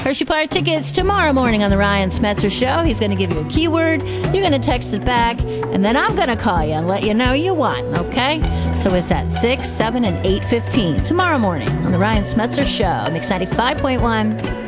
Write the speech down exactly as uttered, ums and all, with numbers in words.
Hershey Park tickets tomorrow morning on the Ryan Smetzer Show. He's going to give you a keyword. You're going to text it back, and then I'm going to call you and let you know you won, okay? So it's at six, seven, and eight fifteen tomorrow morning on the Ryan Smetzer Show. Mix ninety-five point one.